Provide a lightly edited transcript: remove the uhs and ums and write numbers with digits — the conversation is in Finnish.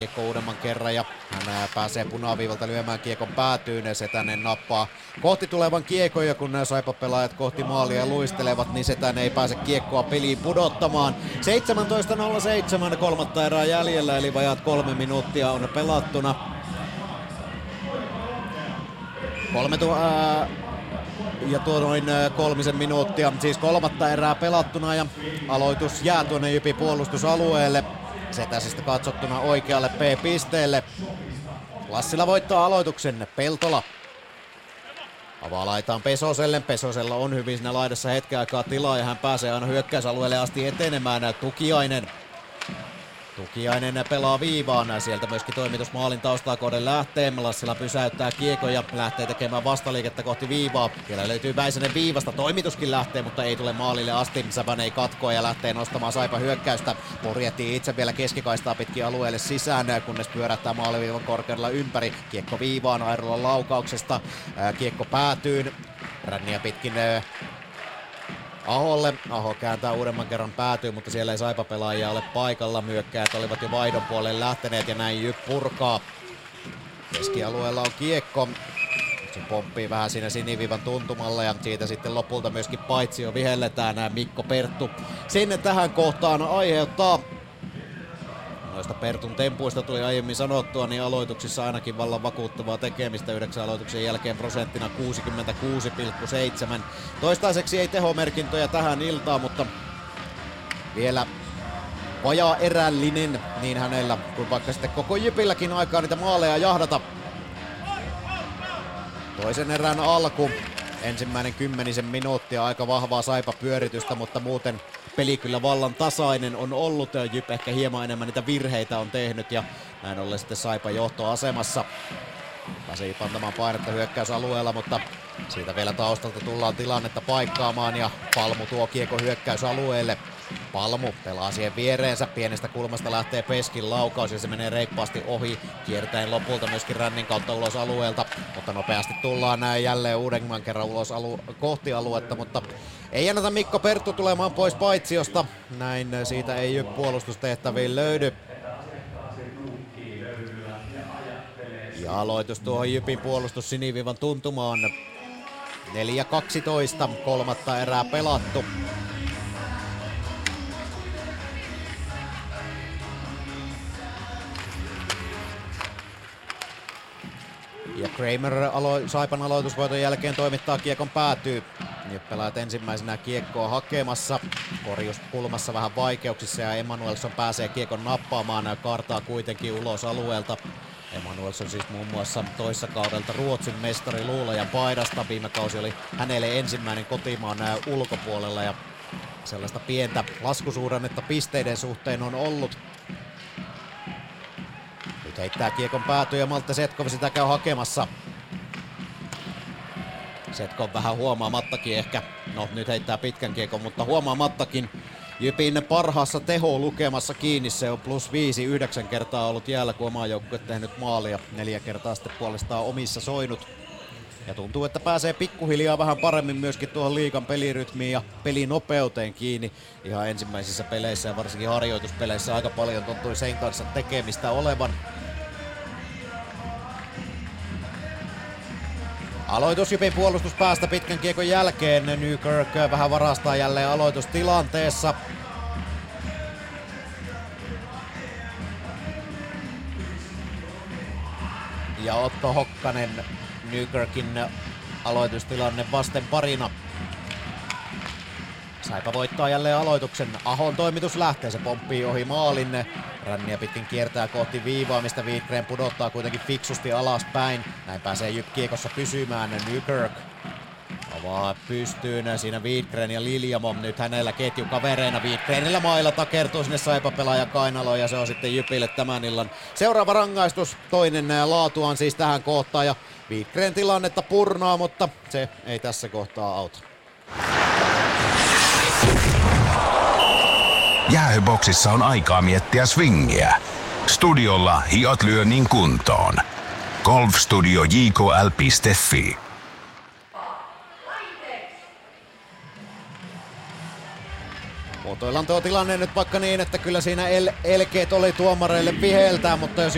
kiekko uudemman kerran ja hän pääsee punaviivalta lyömään kiekon päätyyn. Setänen nappaa kohti tulevan kiekon ja kun Saipa-pelaajat kohti maalia luistelevat, niin Setänen ei pääse kiekkoa peliin pudottamaan. 17.07 kolmatta erää jäljellä eli vajaat 3 minuuttia on pelattuna. Ja tuo noin 3 minuuttia, siis kolmatta erää pelattuna ja aloitus jää tuonne Jypin puolustusalueelle. Setäsestä katsottuna oikealle P-pisteelle. Lassila voittaa aloituksen, Peltola avaa laitaan Pesoselle. Pesosella on hyvin siinä laidassa hetken aikaa tilaa ja hän pääsee aina hyökkäysalueelle asti etenemään. Tukiainen pelaa viivaan, sieltä myöskin toimitus maalin taustaa kohden lähtee. Lassila pysäyttää kiekon ja lähtee tekemään vastaliikettä kohti viivaa. Siellä löytyy Väisänen viivasta, toimituskin lähtee, mutta ei tule maalille asti. Säpän ei katkoa ja lähtee nostamaan Saipa hyökkäystä. Purjehtii itse vielä keskikaistaa pitkin alueelle sisään, kunnes pyörättää maaliviivan korkeudella ympäri. Kiekko viivaan Airolan laukauksesta, kiekko päätyyn. Ränniä pitkin Aholle. Aho kääntää uudemman kerran päätyyn, mutta siellä ei Saipa-pelaajia ole paikalla. Hyökkäät olivat jo vaihdon puolelle lähteneet ja näin Jyp purkaa. Keskialueella on kiekko. Se pomppii vähän siinä siniviivan tuntumalla ja siitä sitten lopulta myöskin paitsio vihelletään. Mikko Perttu sinne tähän kohtaan aiheuttaa. Noista Pertun tempuista tuli aiemmin sanottua, niin aloituksissa ainakin vallan vakuuttavaa tekemistä. 9 aloituksen jälkeen prosenttina 66,7. Toistaiseksi ei tehomerkintöjä tähän iltaan, mutta vielä vajaa erällinen niin hänellä kuin vaikka sitten koko Jypilläkin aikaa niitä maaleja jahdata. Toisen erän alku. Ensimmäinen 10 minuuttia, aika vahvaa Saipa-pyöritystä, mutta muuten peli kyllä vallan tasainen on ollut. Jyp ehkä hieman enemmän niitä virheitä on tehnyt ja näin ollen sitten Saipa johtoasemassa. Pääsee pantamaan painetta hyökkäysalueella, mutta siitä vielä taustalta tullaan tilannetta paikkaamaan ja Palmu tuo kiekko hyökkäysalueelle. Palmu pelaa siihen viereensä, pienestä kulmasta lähtee Peskin laukaus ja se menee reippaasti ohi, kiertäen lopulta myöskin rännin kautta ulos alueelta, mutta nopeasti tullaan näin jälleen uudemman kerran ulos kohti aluetta, mutta ei anneta Mikko Perttu tulemaan pois paitsiosta, näin siitä ei puolustustehtäviin löydy. Ja aloitus tuohon Jypin puolustus siniviivan tuntumaan. 4.12, kolmatta erää pelattu. Ja Kramer Saipan aloitusvoiton jälkeen toimittaa kiekon päätyy. Jyppelaat ensimmäisenä kiekkoa hakemassa. Korjus kulmassa vähän vaikeuksissa ja Emanuelsson pääsee kiekon nappaamaan. Kaartaa kuitenkin ulos alueelta. Emanuelsson siis muun muassa toissa kaudelta Ruotsin mestari luulajan paidasta. Viime kausi oli hänelle ensimmäinen kotimaan ulkopuolella ja sellaista pientä laskusuhdannetta pisteiden suhteen on ollut. Nyt heittää kiekon päätyyn ja Malte Setkov sitä käy hakemassa. Setkov vähän huomaamattakin ehkä, no nyt heittää pitkän kiekon, mutta huomaamattakin Jypin parhaassa teho-lukemassa kiinni. Se on +5, 9 kertaa ollut jäällä, kun oma joukkue tehnyt maalia. 4 kertaa sitten puolestaan omissa soinut. Ja tuntuu, että pääsee pikkuhiljaa vähän paremmin myöskin tuohon liigan pelirytmiin ja pelinopeuteen kiinni. Ihan ensimmäisissä peleissä ja varsinkin harjoituspeleissä aika paljon tuntui sen kanssa tekemistä olevan. Aloitus Jypin puolustuspäästä pitkän kiekon jälkeen. Nykirk vähän varastaa jälleen aloitustilanteessa. Ja Otto Hokkanen Nykirkin aloitustilanne vasten parina. Saipa voittaa jälleen aloituksen. Ahon toimitus lähtee, se pomppii ohi maalin. Ränniä pitkin kiertää kohti viivaa, mistä Widgren pudottaa kuitenkin fiksusti alaspäin. Näin pääsee Jyp kiekossa pysymään. Nykirk avaa pystyyn siinä Widgren ja Liljamo. Nyt hänellä ketjukavereina. Widgrenillä mailla takertuu sinne Saipa-pelaaja kainaloon ja se on sitten Jypille tämän illan seuraava rangaistus. Toinen laatuaan siis tähän kohtaan ja Widgren tilannetta purnaa, mutta se ei tässä kohtaa auta. Jäähyboksissa on aikaa miettiä swingiä. Studiolla hiot lyö niin kuntoon. Golfstudio.jkl.fi. Muotoillaan tuo tilanne nyt vaikka niin, että kyllä siinä elkeet oli tuomareille viheltää, mutta jos